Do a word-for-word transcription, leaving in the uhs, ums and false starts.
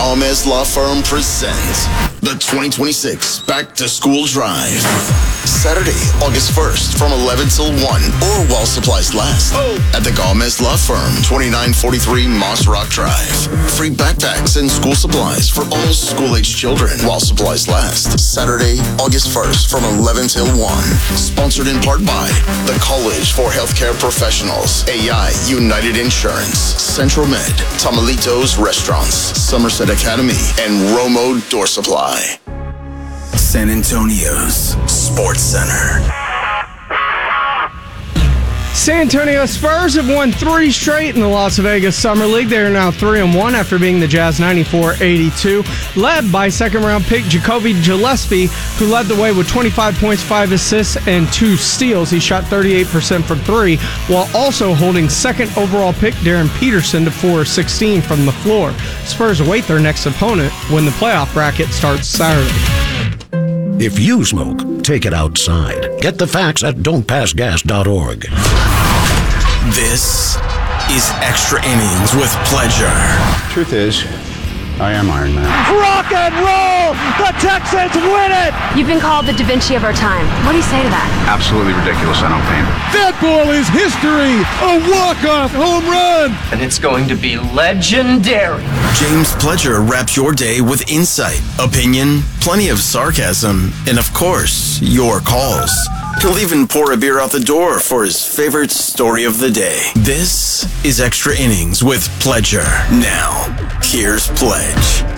Gomez Law Firm presents the twenty twenty-six Back to School Drive. Saturday, August first from eleven till one or while supplies last oh. at the Gomez Law Firm, twenty-nine forty-three Moss Rock Drive. Free backpacks and school supplies for all school-age children while supplies last. Saturday, August first from eleven till one. Sponsored in part by the College for Healthcare Professionals, A I United Insurance, Central Med, Tamalitos Restaurants, Somerset Academy, and Romo Door Supply. San Antonio's Sports Center. San Antonio Spurs have won three straight in the Las Vegas Summer League. They are now three and one after being the Jazz ninety-four eighty-two, led by second-round pick Jacoby Gillespie, who led the way with twenty-five points, five assists, and two steals. He shot thirty-eight percent from three, while also holding second overall pick Darren Peterson to four of sixteen from the floor. Spurs await their next opponent when the playoff bracket starts Saturday. If you smoke, take it outside. Get the facts at don't pass gas dot org. This is Extra Innings with Pledger. Truth is, I am Iron Man. Rock and roll! The Texans win it! You've been called the Da Vinci of our time. What do you say to that? Absolutely ridiculous. I don't paint. That ball is history! A walk-off home run! And it's going to be legendary. James Pledger wraps your day with insight, opinion, plenty of sarcasm, and of course, your calls. He'll even pour a beer out the door for his favorite story of the day. This is Extra Innings with Pledger. Now, here's Pledge.